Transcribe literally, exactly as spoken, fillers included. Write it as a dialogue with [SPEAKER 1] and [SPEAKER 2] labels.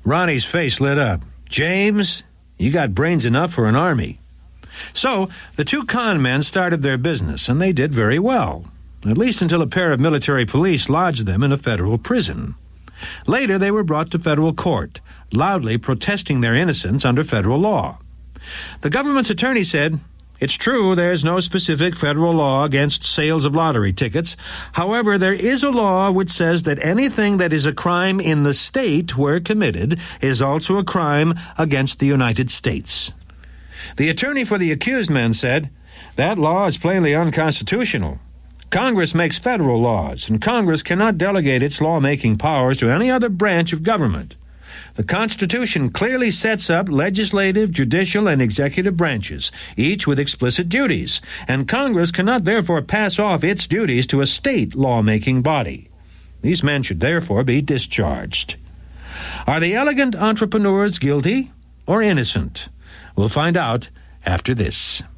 [SPEAKER 1] Ronnie's face lit up. James, you got brains enough for an army. So, the two con men started their business, and they did very well, at least until a pair of military police lodged them in a federal prison. Later, they were brought to federal court, loudly protesting their innocence under federal law. The government's attorney said, "It's true there's no specific federal law against sales of lottery tickets. However, there is a law which says that anything that is a crime in the state where committed is also a crime against the United States." The attorney for the accused men said, "That law is plainly unconstitutional. Congress makes federal laws, and Congress cannot delegate its lawmaking powers to any other branch of government. The Constitution clearly sets up legislative, judicial, and executive branches, each with explicit duties, and Congress cannot therefore pass off its duties to a state lawmaking body. These men should therefore be discharged." Are the elegant entrepreneurs guilty or innocent? We'll find out after this.